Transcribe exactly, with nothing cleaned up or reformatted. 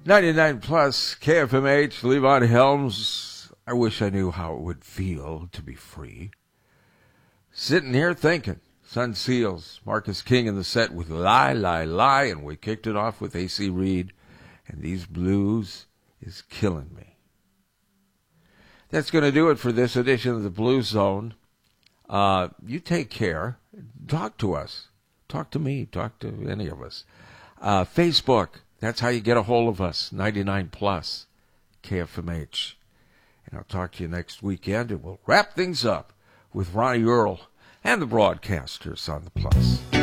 ninety-nine plus K F M H, Levon Helms. I wish I knew how it would feel to be free. Sitting here thinking. Sun Seals, Marcus King in the set with Lie, Lie, Lie, and we kicked it off with A C Reed. And these blues is killing me. That's going to do it for this edition of the Blues Zone. Uh, you take care. Talk to us. Talk to me. Talk to any of us. Uh, Facebook. That's how you get a hold of us. ninety-nine plus K F M H. And I'll talk to you next weekend, and we'll wrap things up with Ronnie Earl and the broadcasters on the Plus.